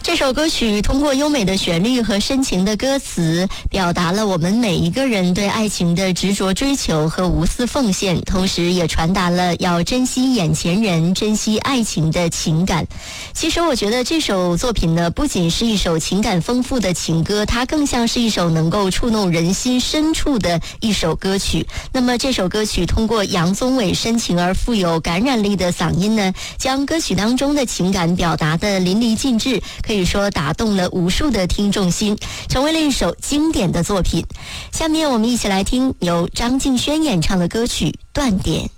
这首歌曲通过优美的旋律和深情的歌词，表达了我们每一个人对爱情的执着追求和无私奉献，同时也传达了要珍惜眼前人、珍惜爱情的情感。其实我觉得这首作品呢，不仅是一首情感丰富的情歌，它更像是一首能够触动人心深处的一首歌曲。那么这首歌曲通过杨宗纬深情而富有感染力的嗓音呢，将歌曲当中的情感表达的淋漓尽致，可以说打动了无数的听众心，成为了一首经典的作品。下面我们一起来听由张敬轩演唱的歌曲《断点》。